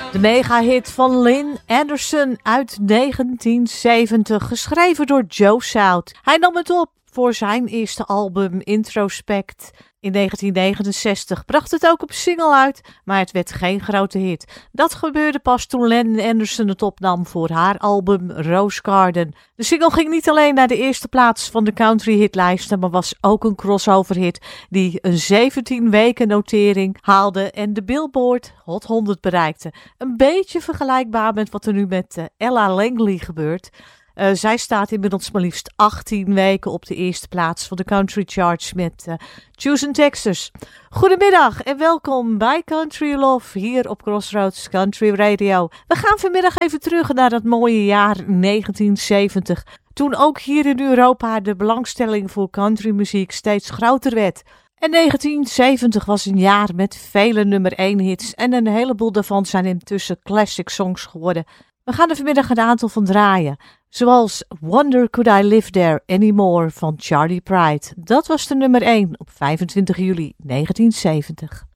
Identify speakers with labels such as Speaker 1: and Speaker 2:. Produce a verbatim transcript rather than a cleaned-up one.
Speaker 1: De megahit van Lynn Anderson uit negentien zeventig, geschreven door Joe South. Hij nam het op voor zijn eerste album Introspect. In negentien negenenzestig bracht het ook op single uit, maar het werd geen grote hit. Dat gebeurde pas toen Lynn Anderson het opnam voor haar album Rose Garden. De single ging niet alleen naar de eerste plaats van de country hitlijsten, maar was ook een crossover hit die een zeventien weken notering haalde en de Billboard Hot honderd bereikte. Een beetje vergelijkbaar met wat er nu met uh, Ella Langley gebeurt. Uh, zij staat inmiddels maar liefst achttien weken op de eerste plaats van de country charts met uh, Choosing Texas. Goedemiddag en welkom bij Country Love hier op Crossroads Country Radio. We gaan vanmiddag even terug naar dat mooie jaar negentien zeventig. Toen ook hier in Europa de belangstelling voor countrymuziek steeds groter werd. En negentien zeventig was een jaar met vele nummer één hits en een heleboel daarvan zijn intussen classic songs geworden. We gaan er vanmiddag een aantal van draaien. Zoals Wonder Could I Live There Anymore van Charlie Pride. Dat was de nummer één op vijfentwintig juli negentien zeventig.